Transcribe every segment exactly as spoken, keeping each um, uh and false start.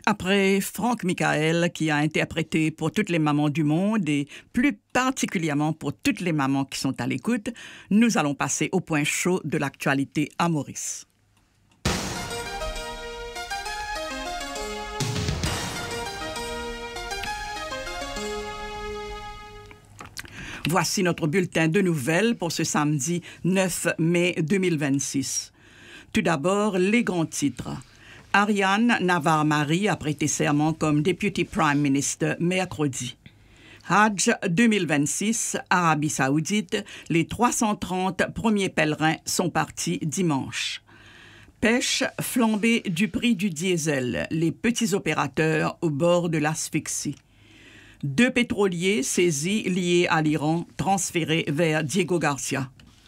Après Franck Michael, qui a interprété pour toutes les mamans du monde et plus particulièrement pour toutes les mamans qui sont à l'écoute, nous allons passer au point chaud de l'actualité à Maurice. Voici notre bulletin de nouvelles pour ce samedi neuf mai deux mille vingt-six. Tout d'abord, les grands titres. Ariane Navarre-Marie a prêté serment comme Deputy Prime Minister mercredi. Hajj deux mille vingt-six, Arabie Saoudite, les trois cent trente premiers pèlerins sont partis dimanche. Pêche, flambée du prix du diesel, les petits opérateurs au bord de l'asphyxie. Deux pétroliers saisis liés à l'Iran, transférés vers Diego Garcia.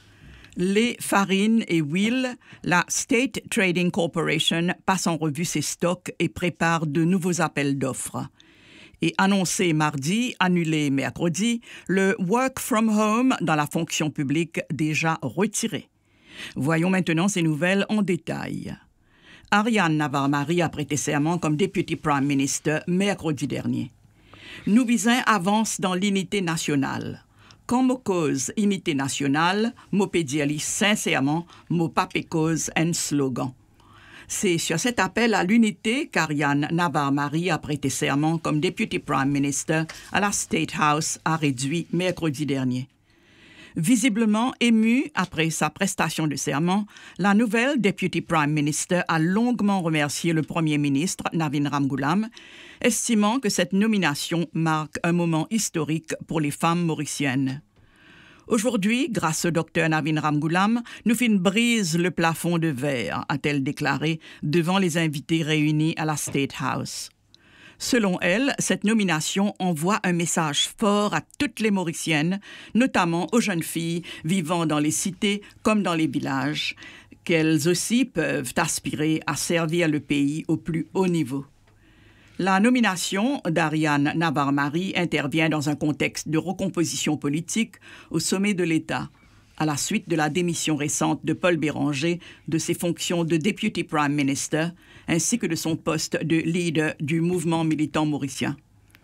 Lait, farine et huile, la State Trading Corporation passe en revue ses stocks et prépare de nouveaux appels d'offres. Et annoncé mardi, annulé mercredi, le Work from Home dans la fonction publique déjà retiré. Voyons maintenant ces nouvelles en détail. Ariane Navarre-Marie a prêté serment comme Deputy Prime Minister mercredi dernier. Nous visons avance dans l'unité nationale. Quand mo cause unité nationale, mo pédiali sincèrement, mo pape cause un slogan. C'est sur cet appel à l'unité qu'Ariane Navarre-Marie a prêté serment comme Deputy Prime Minister à la State House à Réduit mercredi dernier. Visiblement émue après sa prestation de serment, la nouvelle Deputy Prime Minister a longuement remercié le Premier ministre Navin Ramgoolam, estimant que cette nomination marque un moment historique pour les femmes mauriciennes. Aujourd'hui, grâce au docteur Navin Ramgoolam, nous fin brise le plafond de verre, a-t-elle déclaré devant les invités réunis à la State House. Selon elle, cette nomination envoie un message fort à toutes les Mauriciennes, notamment aux jeunes filles vivant dans les cités comme dans les villages, qu'elles aussi peuvent aspirer à servir le pays au plus haut niveau. La nomination d'Ariane Navarre-Marie intervient dans un contexte de recomposition politique au sommet de l'État, à la suite de la démission récente de Paul Béranger de ses fonctions de Deputy Prime Minister, ainsi que de son poste de leader du mouvement militant mauricien.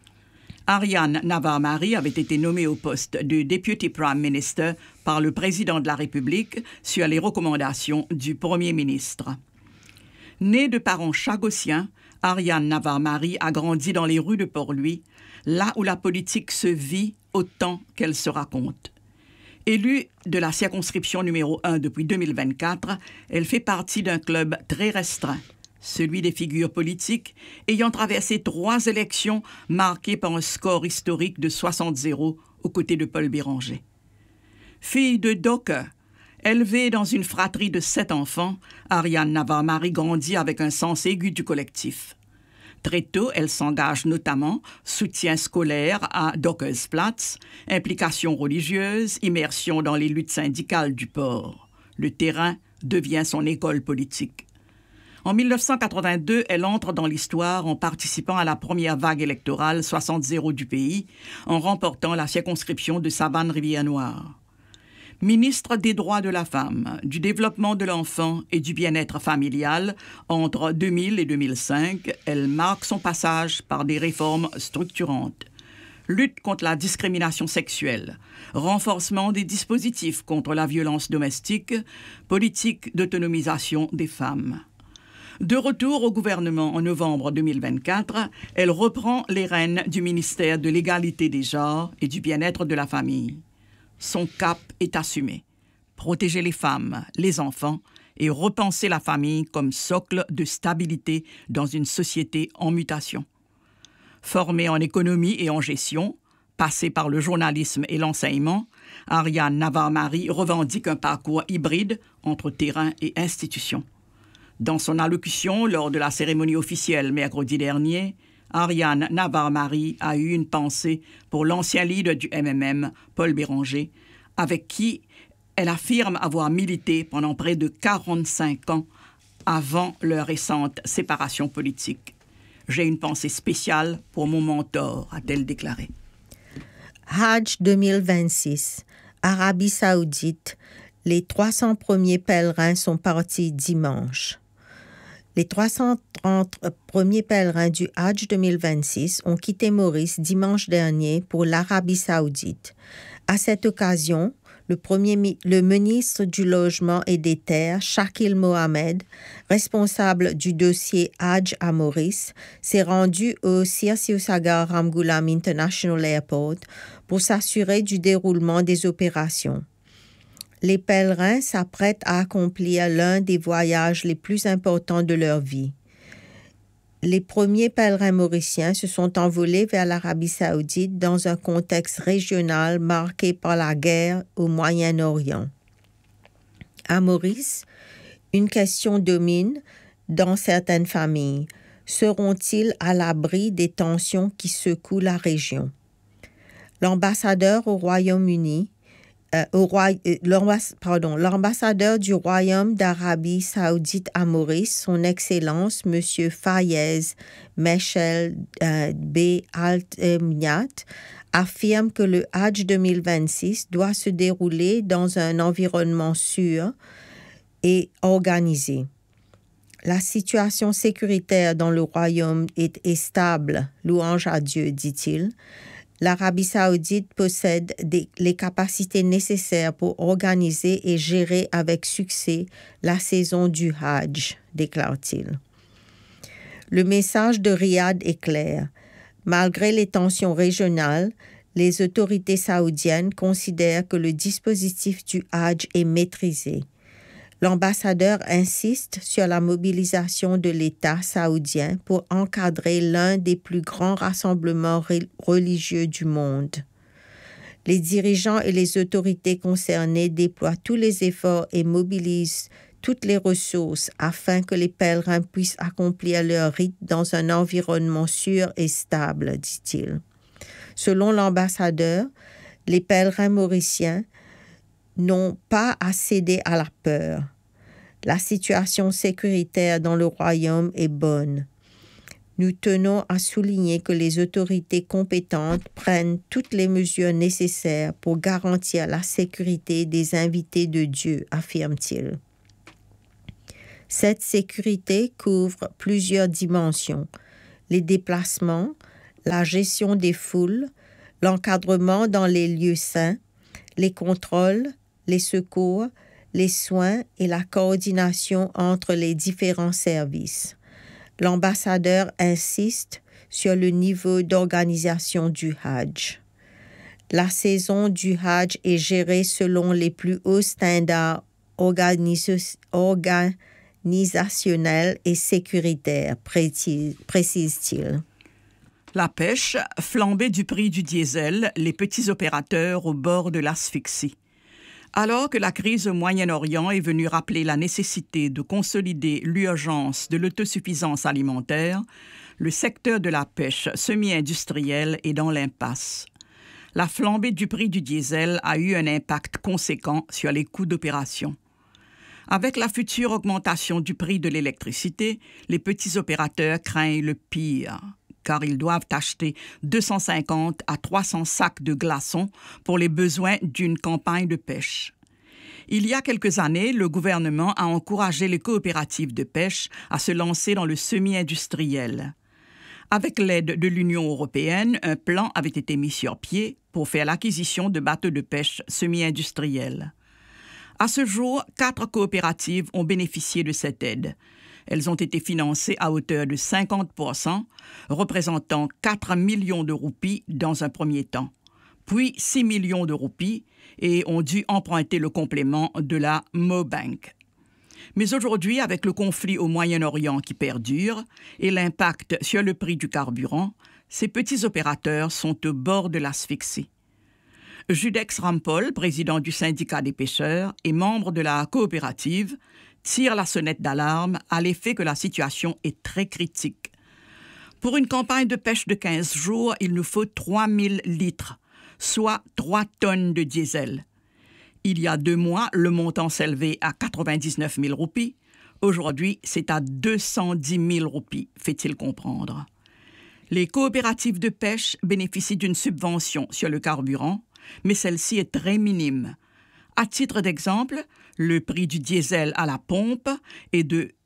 Ariane Navarre-Marie avait été nommée au poste de Deputy Prime Minister par le président de la République sur les recommandations du Premier ministre. Née de parents chagossiens, Ariane Navarre-Marie a grandi dans les rues de Port-Louis, là où la politique se vit autant qu'elle se raconte. Élue de la circonscription numéro un depuis deux mille vingt-quatre, elle fait partie d'un club très restreint, celui des figures politiques ayant traversé trois élections marquées par un score historique de soixante zéro aux côtés de Paul Béranger. Fille de docker, élevée dans une fratrie de sept enfants, Ariane Navarre-Marie grandit avec un sens aigu du collectif. Très tôt, elle s'engage notamment soutien scolaire à Dockersplatz, implication religieuse, immersion dans les luttes syndicales du port. Le terrain devient son école politique. En mille neuf cent quatre-vingt-deux, elle entre dans l'histoire en participant à la première vague électorale soixante zéro du pays, en remportant la circonscription de Savane-Rivière-Noire. Ministre des droits de la femme, du développement de l'enfant et du bien-être familial, entre deux mille et deux mille cinq, elle marque son passage par des réformes structurantes. Lutte contre la discrimination sexuelle, renforcement des dispositifs contre la violence domestique, politique d'autonomisation des femmes. De retour au gouvernement en novembre deux mille vingt-quatre, elle reprend les rênes du ministère de l'égalité des genres et du bien-être de la famille. Son cap est assumé. Protéger les femmes, les enfants et repenser la famille comme socle de stabilité dans une société en mutation. Formée en économie et en gestion, passée par le journalisme et l'enseignement, Ariane Navarre-Marie revendique un parcours hybride entre terrain et institution. Dans son allocution lors de la cérémonie officielle mercredi dernier, Ariane Navarre-Marie a eu une pensée pour l'ancien leader du M M M, Paul Béranger, avec qui elle affirme avoir milité pendant près de quarante-cinq ans avant leur récente séparation politique. J'ai une pensée spéciale pour mon mentor, a-t-elle déclaré. Hajj deux mille vingt-six, Arabie Saoudite, les trois cents premiers pèlerins sont partis dimanche. Les trois cent trente premiers pèlerins du Hadj deux mille vingt-six ont quitté Maurice dimanche dernier pour l'Arabie saoudite. À cette occasion, le, premier, le ministre du Logement et des Terres, Shakil Mohamed, responsable du dossier Hadj à Maurice, s'est rendu au Sir Sagar Ramgoolam International Airport pour s'assurer du déroulement des opérations. Les pèlerins s'apprêtent à accomplir l'un des voyages les plus importants de leur vie. Les premiers pèlerins mauriciens se sont envolés vers l'Arabie saoudite dans un contexte régional marqué par la guerre au Moyen-Orient. À Maurice, une question domine dans certaines familles. Seront-ils à l'abri des tensions qui secouent la région? L'ambassadeur au Royaume-Uni Euh, au roi, euh, l'ambass- pardon, l'ambassadeur du Royaume d'Arabie saoudite à Maurice, son Excellence, M. Fayez Mechel euh, B. Al-Emniat, affirme que le Hadj deux mille vingt-six doit se dérouler dans un environnement sûr et organisé. La situation sécuritaire dans le Royaume est, est stable, louange à Dieu, dit-il. L'Arabie saoudite possède des, les capacités nécessaires pour organiser et gérer avec succès la saison du Hadj, déclare-t-il. Le message de Riyad est clair. Malgré les tensions régionales, les autorités saoudiennes considèrent que le dispositif du Hadj est maîtrisé. L'ambassadeur insiste sur la mobilisation de l'État saoudien pour encadrer l'un des plus grands rassemblements religieux du monde. Les dirigeants et les autorités concernées déploient tous les efforts et mobilisent toutes les ressources afin que les pèlerins puissent accomplir leur rite dans un environnement sûr et stable, dit-il. Selon l'ambassadeur, les pèlerins mauriciens n'ont pas à céder à la peur. La situation sécuritaire dans le royaume est bonne. Nous tenons à souligner que les autorités compétentes prennent toutes les mesures nécessaires pour garantir la sécurité des invités de Dieu, affirme-t-il. Cette sécurité couvre plusieurs dimensions: les déplacements, la gestion des foules, l'encadrement dans les lieux saints, les contrôles, les secours, les soins et la coordination entre les différents services. L'ambassadeur insiste sur le niveau d'organisation du Hadj. La saison du Hadj est gérée selon les plus hauts standards organis- organisationnels et sécuritaires, précise, précise-t-il. La pêche, flambée du prix du diesel, les petits opérateurs au bord de l'asphyxie. Alors que la crise au Moyen-Orient est venue rappeler la nécessité de consolider l'urgence de l'autosuffisance alimentaire, le secteur de la pêche semi-industrielle est dans l'impasse. La flambée du prix du diesel a eu un impact conséquent sur les coûts d'opération. Avec la future augmentation du prix de l'électricité, les petits opérateurs craignent le pire, car ils doivent acheter deux cent cinquante à trois cents sacs de glaçons pour les besoins d'une campagne de pêche. Il y a quelques années, le gouvernement a encouragé les coopératives de pêche à se lancer dans le semi-industriel. Avec l'aide de l'Union européenne, un plan avait été mis sur pied pour faire l'acquisition de bateaux de pêche semi-industriels. À ce jour, quatre coopératives ont bénéficié de cette aide. Elles ont été financées à hauteur de cinquante pour cent, représentant quatre millions de roupies dans un premier temps, puis six millions de roupies et ont dû emprunter le complément de la Mobank. Mais aujourd'hui, avec le conflit au Moyen-Orient qui perdure et l'impact sur le prix du carburant, ces petits opérateurs sont au bord de l'asphyxie. Judex Rampol, président du syndicat des pêcheurs et membre de la coopérative, tire la sonnette d'alarme à l'effet que la situation est très critique. Pour une campagne de pêche de quinze jours, il nous faut trois mille litres, soit trois tonnes de diesel. Il y a deux mois, le montant s'élevait à quatre-vingt-dix-neuf mille roupies. Aujourd'hui, c'est à deux cent dix mille roupies, fait-il comprendre. Les coopératives de pêche bénéficient d'une subvention sur le carburant, mais celle-ci est très minime. À titre d'exemple, le prix du diesel à la pompe est de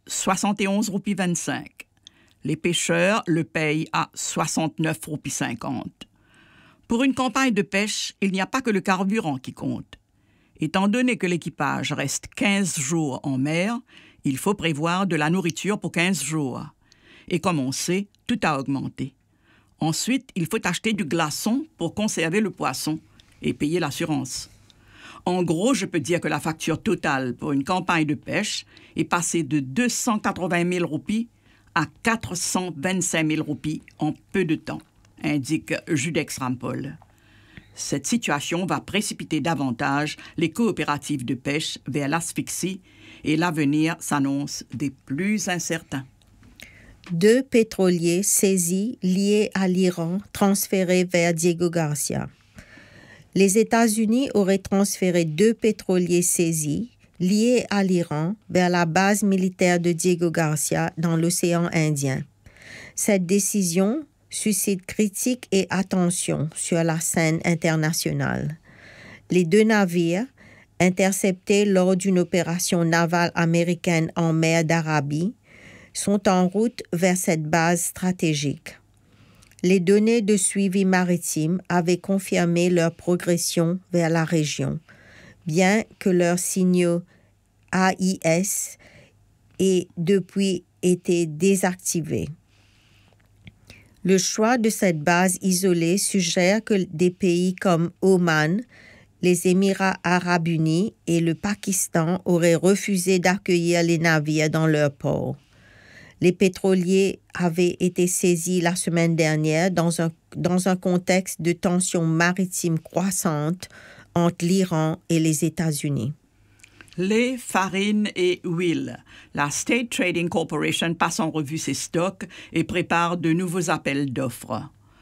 soixante et onze roupies vingt-cinq. Les pêcheurs le payent à soixante-neuf roupies cinquante. Pour une campagne de pêche, il n'y a pas que le carburant qui compte. Étant donné que l'équipage reste quinze jours en mer, il faut prévoir de la nourriture pour quinze jours. Et comme on sait, tout a augmenté. Ensuite, il faut acheter du glaçon pour conserver le poisson et payer l'assurance. En gros, je peux dire que la facture totale pour une campagne de pêche est passée de deux cent quatre-vingt mille roupies à quatre cent vingt-cinq mille roupies en peu de temps, indique Judex Rampol. Cette situation va précipiter davantage les coopératives de pêche vers l'asphyxie et l'avenir s'annonce des plus incertains. Deux pétroliers saisis liés à l'Iran transférés vers Diego Garcia. Les États-Unis auraient transféré deux pétroliers saisis liés à l'Iran vers la base militaire de Diego Garcia dans l'océan Indien. Cette décision suscite critiques et attention sur la scène internationale. Les deux navires, interceptés lors d'une opération navale américaine en mer d'Arabie, sont en route vers cette base stratégique. Les données de suivi maritime avaient confirmé leur progression vers la région, bien que leurs signaux A I S aient depuis été désactivés. Le choix de cette base isolée suggère que des pays comme Oman, les Émirats arabes unis et le Pakistan auraient refusé d'accueillir les navires dans leur port. Les pétroliers avaient été saisis la semaine dernière dans un, dans un contexte de tensions maritimes croissantes entre l'Iran et les États-Unis. Lait, farine et huile. La State Trading Corporation passe en revue ses stocks et prépare de nouveaux appels d'offres.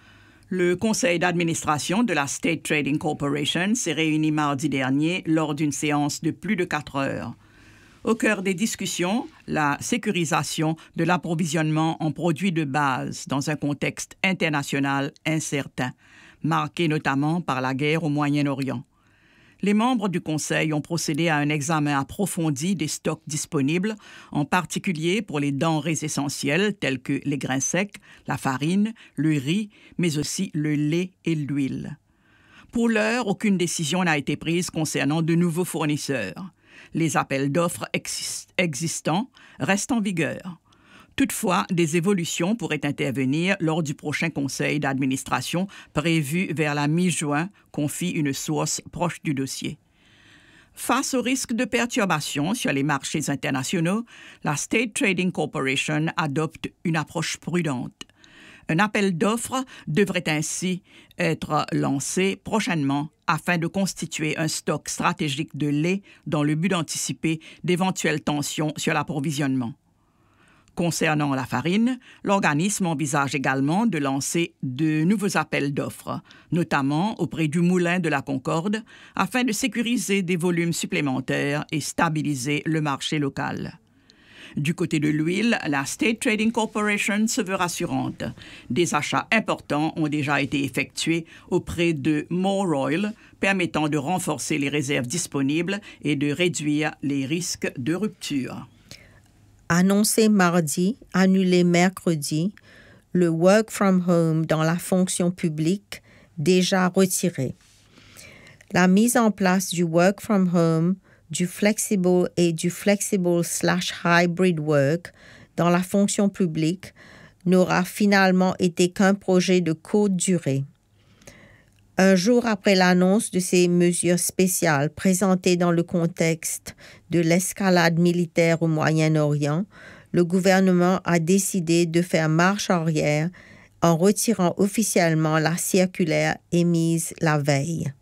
Le conseil d'administration de la State Trading Corporation s'est réuni mardi dernier lors d'une séance de plus de quatre heures. Au cœur des discussions, la sécurisation de l'approvisionnement en produits de base dans un contexte international incertain, marqué notamment par la guerre au Moyen-Orient. Les membres du Conseil ont procédé à un examen approfondi des stocks disponibles, en particulier pour les denrées essentielles telles que les grains secs, la farine, le riz, mais aussi le lait et l'huile. Pour l'heure, aucune décision n'a été prise concernant de nouveaux fournisseurs. Les appels d'offres exist- existants restent en vigueur. Toutefois, des évolutions pourraient intervenir lors du prochain conseil d'administration prévu vers la mi-juin, confie une source proche du dossier. Face au risque de perturbation sur les marchés internationaux, la State Trading Corporation adopte une approche prudente. Un appel d'offres devrait ainsi être lancé prochainement afin de constituer un stock stratégique de lait dans le but d'anticiper d'éventuelles tensions sur l'approvisionnement. Concernant la farine, l'organisme envisage également de lancer de nouveaux appels d'offres, notamment auprès du Moulin de la Concorde, afin de sécuriser des volumes supplémentaires et stabiliser le marché local. Du côté de l'huile, la State Trading Corporation se veut rassurante. Des achats importants ont déjà été effectués auprès de More Oil, permettant de renforcer les réserves disponibles et de réduire les risques de rupture. Annoncé mardi, annulé mercredi, le work from home dans la fonction publique déjà retiré. La mise en place du work from home, du flexible et du flexible slash hybrid work dans la fonction publique n'aura finalement été qu'un projet de courte durée. Un jour après l'annonce de ces mesures spéciales présentées dans le contexte de l'escalade militaire au Moyen-Orient, le gouvernement a décidé de faire marche arrière en retirant officiellement la circulaire émise la veille.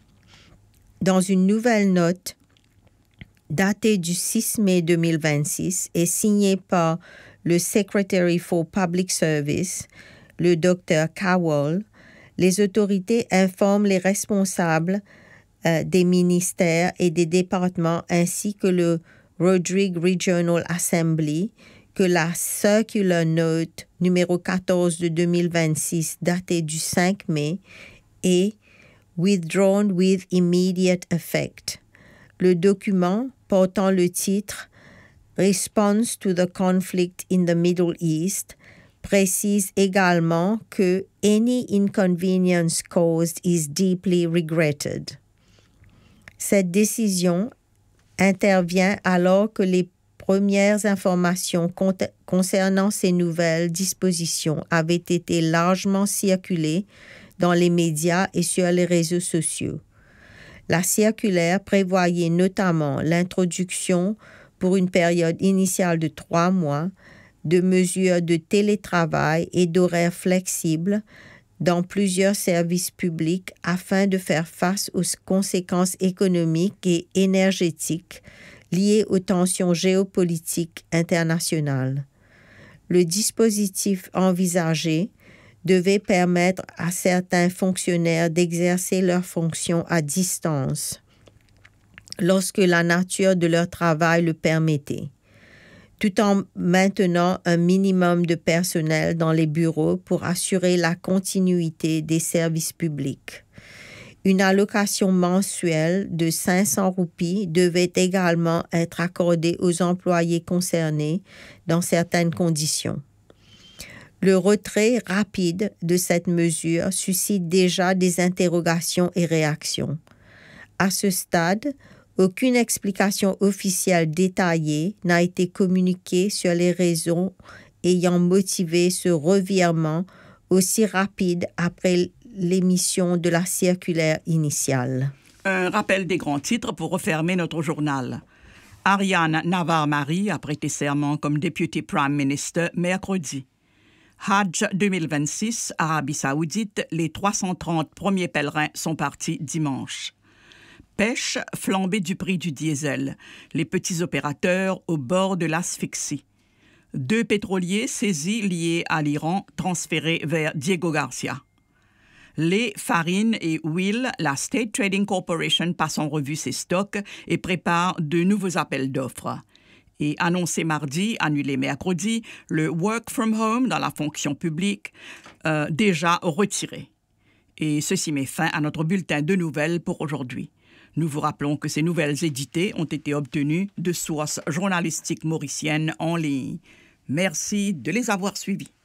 Dans une nouvelle note datée du six mai deux mille vingt-six et signée par le Secretary for Public Service, le docteur Cowell, les autorités informent les responsables euh, des ministères et des départements ainsi que le Rodrigue Regional Assembly que la Circular Note numéro quatorze de deux mille vingt-six datée du cinq mai est withdrawn with immediate effect. Le document portant le titre Response to the Conflict in the Middle East, précise également que any inconvenience caused is deeply regretted. Cette décision intervient alors que les premières informations con- concernant ces nouvelles dispositions avaient été largement circulées dans les médias et sur les réseaux sociaux. La circulaire prévoyait notamment l'introduction pour une période initiale de trois mois de mesures de télétravail et d'horaires flexibles dans plusieurs services publics afin de faire face aux conséquences économiques et énergétiques liées aux tensions géopolitiques internationales. Le dispositif envisagé devait permettre à certains fonctionnaires d'exercer leurs fonctions à distance lorsque la nature de leur travail le permettait, tout en maintenant un minimum de personnel dans les bureaux pour assurer la continuité des services publics. Une allocation mensuelle de cinq cents roupies devait également être accordée aux employés concernés dans certaines conditions. Le retrait rapide de cette mesure suscite déjà des interrogations et réactions. À ce stade, aucune explication officielle détaillée n'a été communiquée sur les raisons ayant motivé ce revirement aussi rapide après l'émission de la circulaire initiale. Un rappel des grands titres pour refermer notre journal. Ariane Navar-Mari a prêté serment comme Deputy Prime Minister mercredi. Hajj deux mille vingt-six, Arabie Saoudite, les trois cent trente premiers pèlerins sont partis dimanche. Pêche, flambée du prix du diesel. Les petits opérateurs au bord de l'asphyxie. Deux pétroliers saisis liés à l'Iran transférés vers Diego Garcia. Lait, farine et huile, la State Trading Corporation passe en revue ses stocks et prépare de nouveaux appels d'offres. Et annoncé mardi, annulé mercredi, le work from home dans la fonction publique, euh, déjà retiré. Et ceci met fin à notre bulletin de nouvelles pour aujourd'hui. Nous vous rappelons que ces nouvelles éditées ont été obtenues de sources journalistiques mauriciennes en ligne. Merci de les avoir suivies.